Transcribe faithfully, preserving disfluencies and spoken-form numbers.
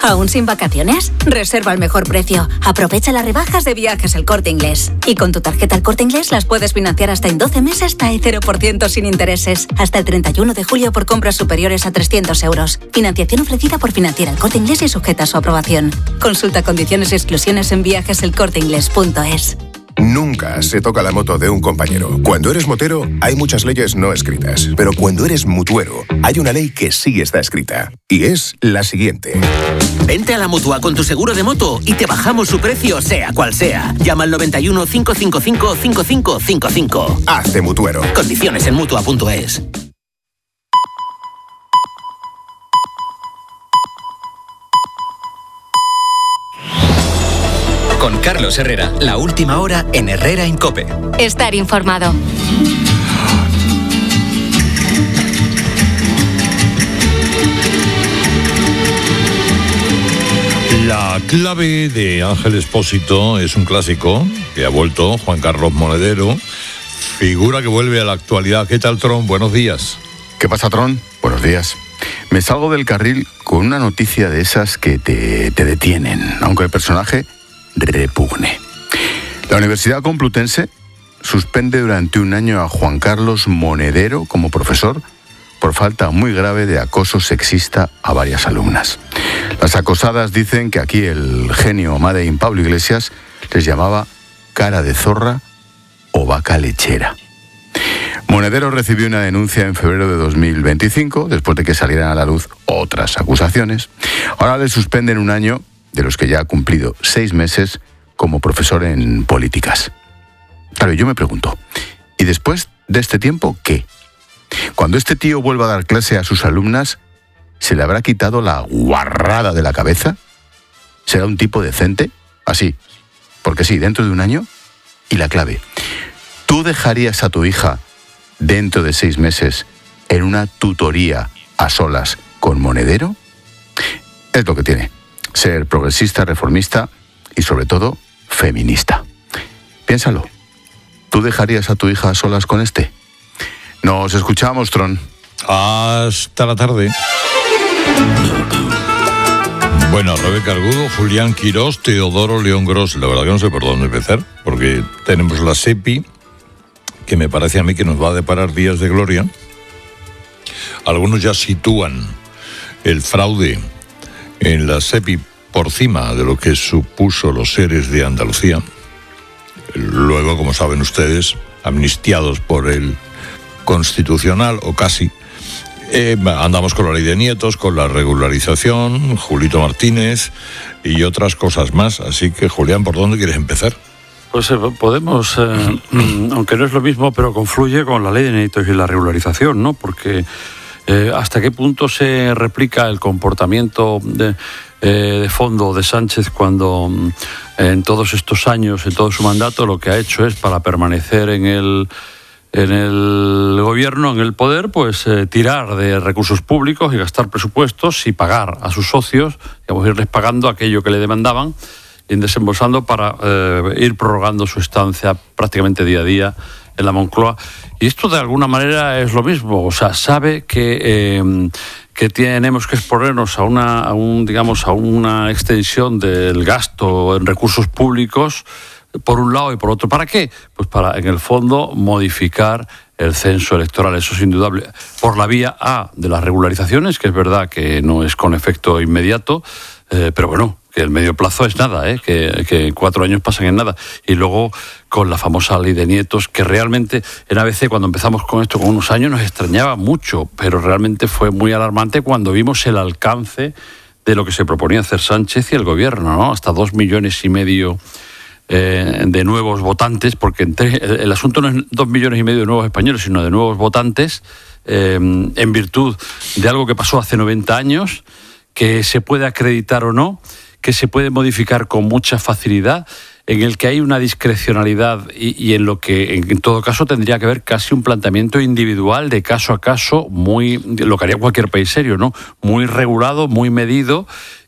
¿Aún sin vacaciones? Reserva al mejor precio. Aprovecha las rebajas de Viajes El Corte Inglés. Y con tu tarjeta El Corte Inglés las puedes financiar hasta en doce meses hasta cero por ciento sin intereses. Hasta el treinta y uno de julio por compras superiores a trescientos euros. Financiación ofrecida por Financiera El Corte Inglés y sujeta a su aprobación. Consulta condiciones y exclusiones en viajes el corte inglés punto es. Nunca se toca la moto de un compañero. Cuando eres motero, hay muchas leyes no escritas. Pero cuando eres mutuero, hay una ley que sí está escrita. Y es la siguiente. Vente a la Mutua con tu seguro de moto y te bajamos su precio, sea cual sea. Llama al noventa y uno, cinco cinco cinco, cinco cinco cinco cinco. Hazte mutuero. Condiciones en mutua punto es. Con Carlos Herrera, la última hora en Herrera en COPE. Estar informado. La clave de Ángel Expósito es un clásico que ha vuelto Juan Carlos Monedero, figura que vuelve a la actualidad. ¿Qué tal, Tron? Buenos días. ¿Qué pasa, Tron? Buenos días. Me salgo del carril con una noticia de esas que te, te detienen, aunque el personaje repugne. La Universidad Complutense suspende durante un año a Juan Carlos Monedero como profesor por falta muy grave de acoso sexista a varias alumnas. Las acosadas dicen que aquí el genio Made in Pablo Iglesias les llamaba cara de zorra o vaca lechera. Monedero recibió una denuncia en febrero de dos mil veinticinco, después de que salieran a la luz otras acusaciones. Ahora le suspenden un año, de los que ya ha cumplido seis meses como profesor en políticas. Claro, yo me pregunto, ¿y después de este tiempo qué? Cuando este tío vuelva a dar clase a sus alumnas, ¿se le habrá quitado la guarrada de la cabeza? ¿Será un tipo decente? Así, porque sí, dentro de un año. Y la clave, ¿tú dejarías a tu hija dentro de seis meses en una tutoría a solas con Monedero? Es lo que tiene ser progresista, reformista y sobre todo feminista. Piénsalo. ¿Tú dejarías a tu hija a solas con este? Nos escuchamos, Tron. Hasta la tarde. Bueno, Rebeca Argudo, Julián Quirós, Teodoro León Gros. La verdad que no sé por dónde empezar, porque tenemos la SEPI, que me parece a mí que nos va a deparar días de gloria. Algunos ya sitúan el fraude en la SEPI por cima de lo que supuso los seres de Andalucía. Luego, como saben ustedes, amnistiados por el Constitucional, o casi, eh, andamos con la ley de nietos, con la regularización, Julito Martínez y otras cosas más. Así que, Julián, ¿por dónde quieres empezar? Pues eh, podemos, eh, aunque no es lo mismo, pero confluye con la ley de nietos y la regularización, ¿no? Porque eh, hasta qué punto se replica el comportamiento de, eh, de fondo de Sánchez cuando eh, en todos estos años, en todo su mandato, lo que ha hecho es, para permanecer en el en el gobierno, en el poder, pues eh, tirar de recursos públicos y gastar presupuestos y pagar a sus socios, digamos, irles pagando aquello que le demandaban, y desembolsando para eh, ir prorrogando su estancia prácticamente día a día en la Moncloa. Y esto de alguna manera es lo mismo, o sea, sabe que eh, que tenemos que exponernos a una a un digamos a una extensión del gasto en recursos públicos, por un lado, y por otro, ¿para qué? Pues para, en el fondo, modificar el censo electoral. Eso es indudable. Por la vía A de las regularizaciones, que es verdad que no es con efecto inmediato, eh, pero bueno, que el medio plazo es nada, ¿eh? que, que cuatro años pasan en nada. Y luego con la famosa ley de nietos, que realmente en A B C, cuando empezamos con esto con unos años, nos extrañaba mucho, pero realmente fue muy alarmante cuando vimos el alcance de lo que se proponía hacer Sánchez y el gobierno, ¿no? Hasta dos millones y medio Eh, de nuevos votantes, porque entre, el, el asunto no es dos millones y medio de nuevos españoles, sino de nuevos votantes, eh, en virtud de algo que pasó hace noventa años, que se puede acreditar o no, que se puede modificar con mucha facilidad, en el que hay una discrecionalidad y, y en lo que en, en todo caso tendría que haber casi un planteamiento individual de caso a caso, muy lo que haría cualquier país serio, ¿no? Muy regulado, muy medido,